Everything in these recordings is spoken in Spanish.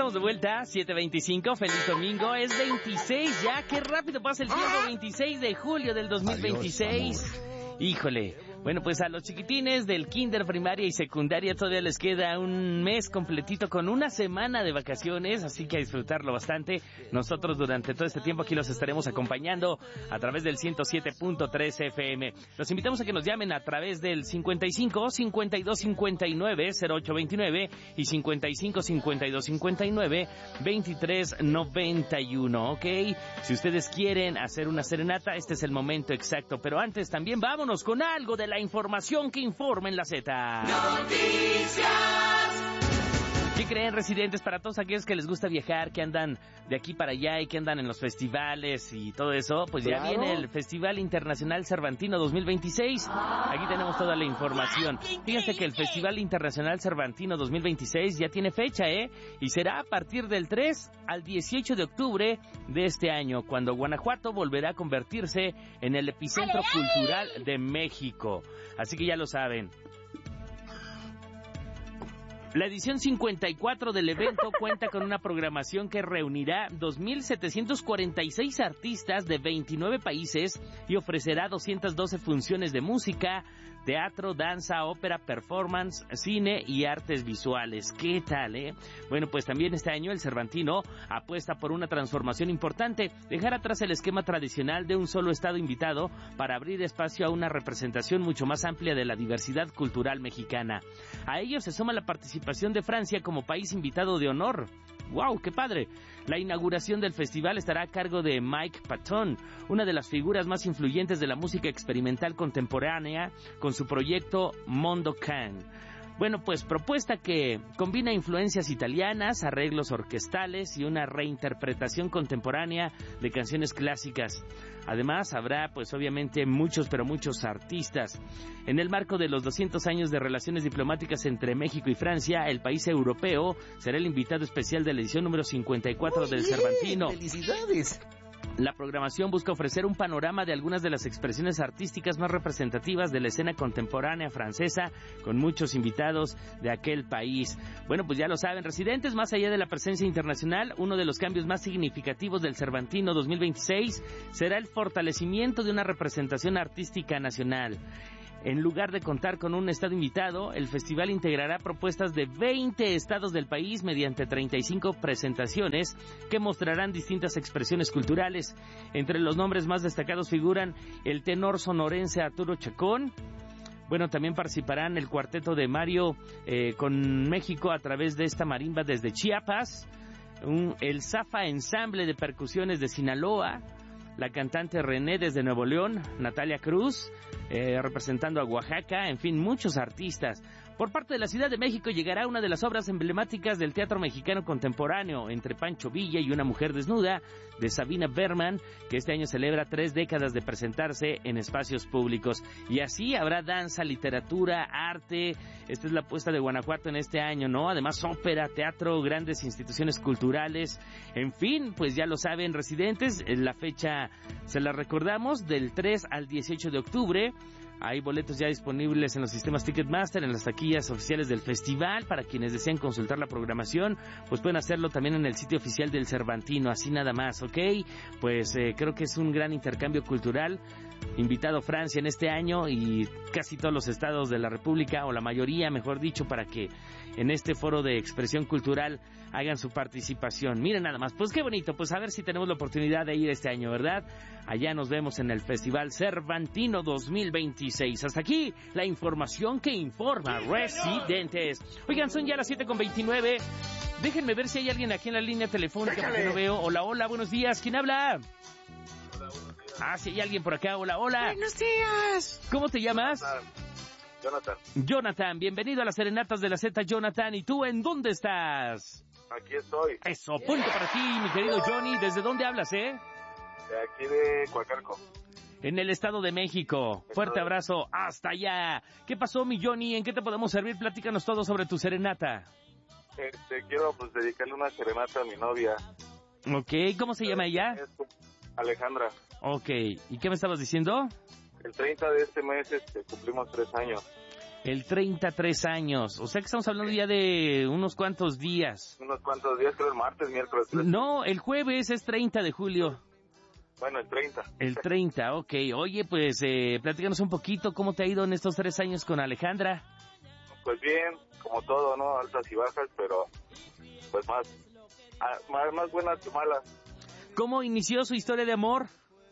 estamos de vuelta, 7:25, feliz domingo, es 26 ya, qué rápido pasa el tiempo, 26 de julio del 2026. Adiós, híjole, bueno, pues a los chiquitines del kinder, primaria y secundaria todavía les queda un mes completito con una semana de vacaciones, así que a disfrutarlo bastante. Nosotros durante todo este tiempo aquí los estaremos acompañando a través del 107.3 FM. Los invitamos a que nos llamen a través del 55 52 59 0829 y 55 52 59 23 91, ¿ok? Si ustedes quieren hacer una serenata, este es el momento exacto, pero antes también vámonos con algo de la información que informa en la Z. Noticias. ¿Qué creen, residentes? Para todos aquellos que les gusta viajar, que andan de aquí para allá y que andan en los festivales y todo eso, pues ya viene el Festival Internacional Cervantino 2026. Aquí tenemos toda la información. Fíjense que el Festival Internacional Cervantino 2026 ya tiene fecha, y será a partir del 3 al 18 de octubre de este año, cuando Guanajuato volverá a convertirse en el epicentro cultural de México. Así que ya lo saben. La edición 54 del evento cuenta con una programación que reunirá 2,746 artistas de 29 países y ofrecerá 212 funciones de música, teatro, danza, ópera, performance, cine y artes visuales. ¿Qué tal, Bueno, pues también este año el Cervantino apuesta por una transformación importante, dejar atrás el esquema tradicional de un solo estado invitado para abrir espacio a una representación mucho más amplia de la diversidad cultural mexicana. A ello se suma la participación de Francia como país invitado de honor. ¡Wow! ¡Qué padre! La inauguración del festival estará a cargo de Mike Patton, una de las figuras más influyentes de la música experimental contemporánea, con su proyecto Mondo Can. Bueno, pues propuesta que combina influencias italianas, arreglos orquestales y una reinterpretación contemporánea de canciones clásicas. Además, habrá, pues obviamente, muchos artistas. En el marco de los 200 años de relaciones diplomáticas entre México y Francia, el país europeo será el invitado especial de la edición número 54 del Cervantino. ¡Felicidades! La programación busca ofrecer un panorama de algunas de las expresiones artísticas más representativas de la escena contemporánea francesa, con muchos invitados de aquel país. Bueno, pues ya lo saben, residentes, más allá de la presencia internacional, uno de los cambios más significativos del Cervantino 2026 será el fortalecimiento de una representación artística nacional. En lugar de contar con un estado invitado, el festival integrará propuestas de 20 estados del país mediante 35 presentaciones que mostrarán distintas expresiones culturales. Entre los nombres más destacados figuran el tenor sonorense Arturo Chacón. Bueno, también participarán el cuarteto de Mario con México a través de esta marimba desde Chiapas, el Zafa Ensamble de Percusiones de Sinaloa, la cantante René desde Nuevo León, Natalia Cruz, representando a Oaxaca, en fin, muchos artistas. Por parte de la Ciudad de México llegará una de las obras emblemáticas del teatro mexicano contemporáneo, Entre Pancho Villa y una mujer desnuda, de Sabina Berman, que este año celebra 3 décadas de presentarse en espacios públicos. Y así habrá danza, literatura, arte. Esta es la apuesta de Guanajuato en este año, ¿no? Además, ópera, teatro, grandes instituciones culturales. En fin, pues ya lo saben, residentes, la fecha se la recordamos, del 3 al 18 de octubre. Hay boletos ya disponibles en los sistemas Ticketmaster, en las taquillas oficiales del festival. Para quienes desean consultar la programación, pues pueden hacerlo también en el sitio oficial del Cervantino, así nada más, ¿ok? Pues creo que es un gran intercambio cultural. Invitado Francia en este año y casi todos los estados de la República, o la mayoría, mejor dicho, para que en este foro de expresión cultural hagan su participación. Miren nada más, pues qué bonito, pues a ver si tenemos la oportunidad de ir este año, ¿verdad? Allá nos vemos en el Festival Cervantino 2026. Hasta aquí la información que informa residentes. Oigan, son ya las 7:29. Déjenme ver si hay alguien aquí en la línea telefónica, porque no veo. Hola, hola, buenos días. ¿Quién habla? Hola, buenos días. Ah, sí, hay alguien por acá. Hola, hola. ¡Buenos días! ¿Cómo te llamas? Jonathan, bienvenido a las Serenatas de la Z, Jonathan. ¿Y tú en dónde estás? Aquí estoy. Eso, punto para ti, mi querido Johnny. ¿Desde dónde hablas, De aquí de Coacalco. En el Estado de México. Fuerte abrazo hasta allá. ¿Qué pasó, mi Johnny? ¿En qué te podemos servir? Platícanos todo sobre tu serenata. Quiero dedicarle una serenata a mi novia. Ok, ¿cómo se llama ella? Alejandra. Ok, ¿y qué me estabas diciendo? El 30 de este mes cumplimos 3 años. El 33 años. O sea que estamos hablando ya de unos cuantos días. Unos cuantos días, creo el martes, miércoles. No, el jueves es 30 de julio. Bueno, el 30. El 30, ok. Oye, pues platícanos un poquito cómo te ha ido en estos 3 años con Alejandra. Pues bien, como todo, ¿no? Altas y bajas, pero pues más buenas que malas. ¿Cómo inició su historia de amor?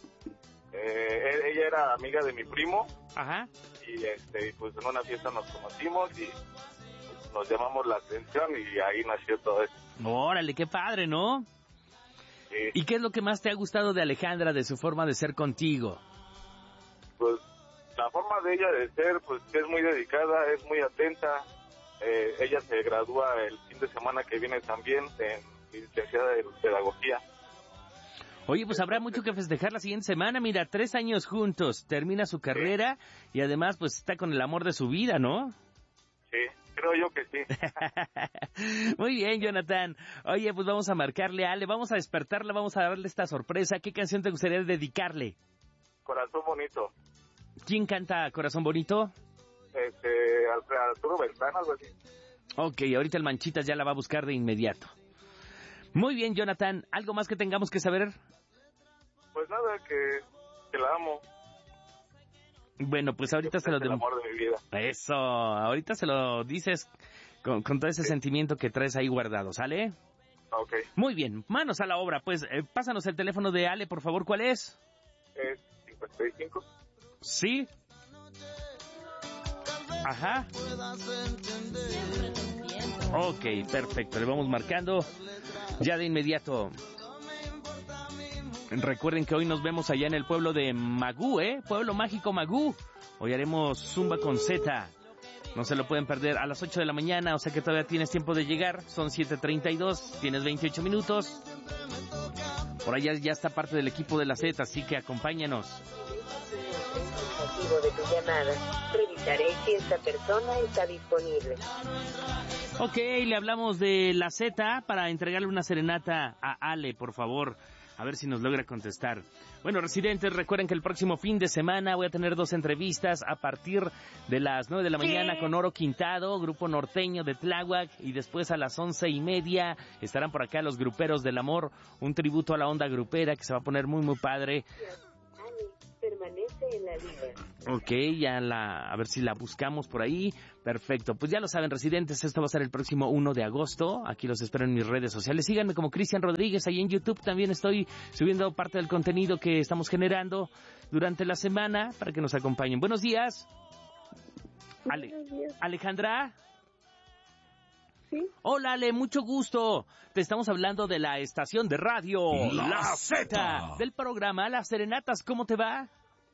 Ella era amiga de mi primo. Ajá. Y pues en una fiesta nos conocimos y pues, nos llamamos la atención y ahí nació todo esto. Órale, qué padre, ¿no? Sí. ¿Y qué es lo que más te ha gustado de Alejandra, de su forma de ser contigo? Pues la forma de ella de ser, pues que es muy dedicada, es muy atenta. Ella se gradúa el fin de semana que viene también en licenciada en pedagogía. Oye, pues habrá mucho que festejar la siguiente semana. Mira, 3 años juntos, termina su carrera y además pues está con el amor de su vida, ¿no? Sí, creo yo que sí. Muy bien, Jonathan. Oye, pues vamos a marcarle a Ale, vamos a despertarla, vamos a darle esta sorpresa. ¿Qué canción te gustaría dedicarle? Corazón bonito. ¿Quién canta Corazón Bonito? Arturo Beltrán, algo así. Ok, ahorita el Manchitas ya la va a buscar de inmediato. Muy bien, Jonathan. ¿Algo más que tengamos que saber? Pues nada, que la amo. Bueno, pues ahorita se lo... el amor de mi vida. Eso, ahorita se lo dices con todo ese sentimiento que traes ahí guardado, ¿sale? Ok. Muy bien, manos a la obra. Pues pásanos el teléfono de Ale, por favor, ¿cuál es? 55. Sí. Ajá. Ok, perfecto, le vamos marcando ya de inmediato. Recuerden que hoy nos vemos allá en el pueblo de Magú, Pueblo Mágico Magú. Hoy haremos Zumba con Z. No se lo pueden perder a las 8 de la mañana, o sea que todavía tienes tiempo de llegar. Son 7:32, tienes 28 minutos. Por allá ya está parte del equipo de la Z, así que acompáñanos. De tu llamada. Revisaré si esta persona está disponible. Ok, le hablamos de la Z para entregarle una serenata a Ale, por favor. A ver si nos logra contestar. Bueno, residentes, recuerden que el próximo fin de semana voy a tener 2 entrevistas a partir de las 9 de la mañana con Oro Quintado, grupo norteño de Tláhuac, y después a las 11:30 estarán por acá los Gruperos del Amor, un tributo a la onda grupera que se va a poner muy, muy padre. Permanece en la línea. Ok, a ver si la buscamos por ahí. Perfecto, pues ya lo saben, residentes, esto va a ser el próximo 1 de agosto. Aquí los espero en mis redes sociales. Síganme como Cristian Rodríguez, ahí en YouTube también estoy subiendo parte del contenido que estamos generando durante la semana para que nos acompañen. Buenos días. Buenos días. Alejandra. Sí. Hola, Ale, mucho gusto. Te estamos hablando de la estación de radio La Z, del programa Las Serenatas. ¿Cómo te va?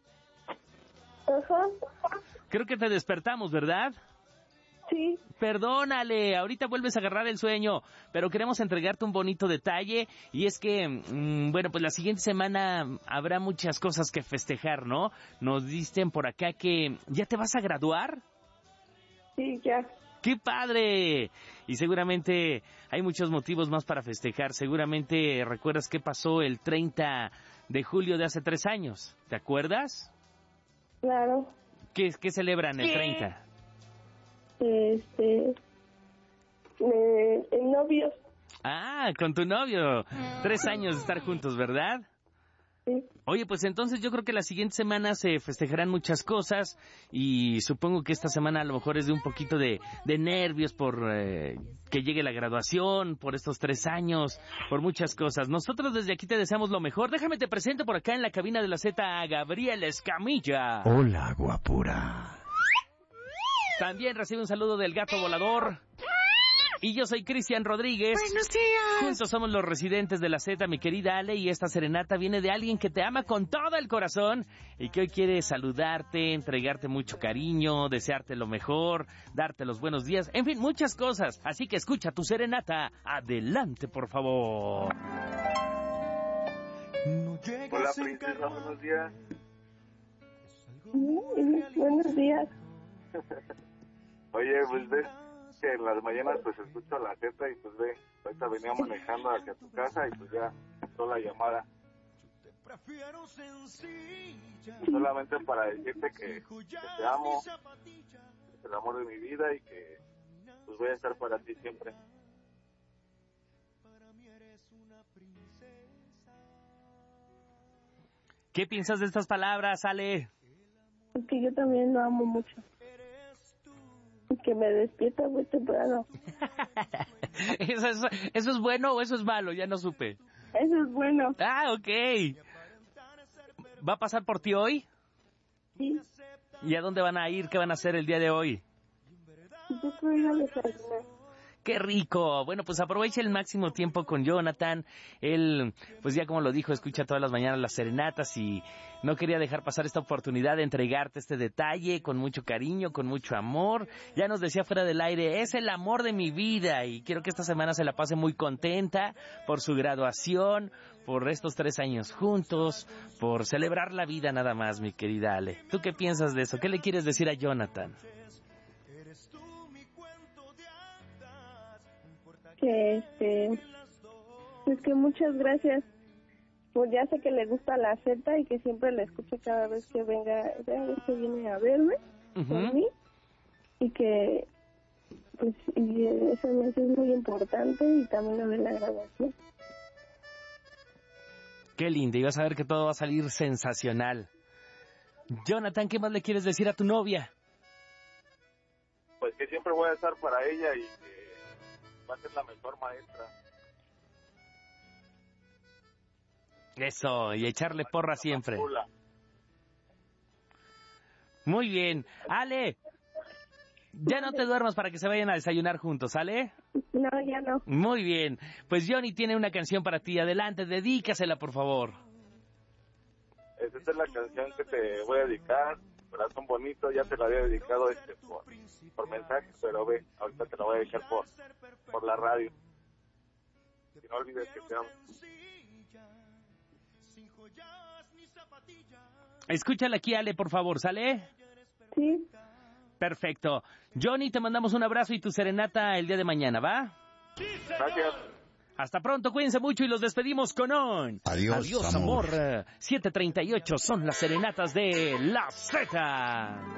Ajá. Creo que te despertamos, ¿verdad? Sí. Perdónale, ahorita vuelves a agarrar el sueño, pero queremos entregarte un bonito detalle y es que, bueno, pues la siguiente semana habrá muchas cosas que festejar, ¿no? Nos dicen por acá que ya te vas a graduar. Sí, ya. ¡Qué padre! Y seguramente hay muchos motivos más para festejar. Seguramente recuerdas qué pasó el 30 de julio de hace 3 años. ¿Te acuerdas? Claro. ¿Qué celebran el 30? El novio. Ah, con tu novio. 3 años de estar juntos, ¿verdad? Sí. Oye, pues entonces yo creo que la siguiente semana se festejarán muchas cosas y supongo que esta semana a lo mejor es de un poquito de nervios por que llegue la graduación, por estos 3 años, por muchas cosas. Nosotros desde aquí te deseamos lo mejor. Déjame te presento por acá en la cabina de la Z a Gabriel Escamilla. Hola, guapura. También recibe un saludo del gato volador. Y yo soy Cristian Rodríguez. ¡Buenos días! Juntos somos los residentes de la Z, mi querida Ale, y esta serenata viene de alguien que te ama con todo el corazón y que hoy quiere saludarte, entregarte mucho cariño, desearte lo mejor, darte los buenos días, en fin, muchas cosas. Así que escucha tu serenata. Adelante, por favor. Hola, princesa, buenos días. Buenos días. Oye, pues ves que en las mañanas pues escucho la Z y pues ve, ahorita venía manejando hacia tu casa y pues ya pasó la llamada. Solamente para decirte que te amo, el amor de mi vida y que pues voy a estar para ti siempre. ¿Qué piensas de estas palabras, Ale? Que yo también lo amo mucho. Y que me despierta muy temprano. ¿Eso es bueno o eso es malo? Ya no supe. Eso es bueno. Ah, ok. ¿Va a pasar por ti hoy? Sí. ¿Y a dónde van a ir? ¿Qué van a hacer el día de hoy? Yo quiero ir a desayunar. ¡Qué rico! Bueno, pues aproveche el máximo tiempo con Jonathan. Él, pues ya como lo dijo, escucha todas las mañanas las serenatas y no quería dejar pasar esta oportunidad de entregarte este detalle con mucho cariño, con mucho amor. Ya nos decía fuera del aire, es el amor de mi vida y quiero que esta semana se la pase muy contenta por su graduación, por estos 3 años juntos, por celebrar la vida nada más, mi querida Ale. ¿Tú qué piensas de eso? ¿Qué le quieres decir a Jonathan? Que pues que muchas gracias. Pues ya sé que le gusta la Z y que siempre la escucha cada vez que viene a verme por mí, y que pues y eso me hace muy importante, y también lo de la graduación. Qué lindo, y vas a ver que todo va a salir sensacional. Jonathan, ¿qué más le quieres decir a tu novia? Pues que siempre voy a estar para ella y que va a ser la mejor maestra. Eso, y echarle porra siempre. Muy bien. Ale, ya no te duermas para que se vayan a desayunar juntos, ¿sale? No, ya no. Muy bien. Pues Johnny tiene una canción para ti. Adelante, dedícasela, por favor. Esta es la canción que te voy a dedicar. Corazón bonito, ya te la había dedicado por mensaje, pero ve, ahorita te la voy a dejar por la radio. Y no olvides que te amo. Escúchala aquí, Ale, por favor, ¿sale? Sí. Perfecto. Johnny, te mandamos un abrazo y tu serenata el día de mañana, ¿va? Gracias. Hasta pronto, cuídense mucho y los despedimos con un... Adiós, amor. 7:38 son las serenatas de La Z.